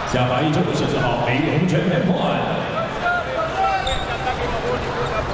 下发一球，射手好，梅龙全面破案。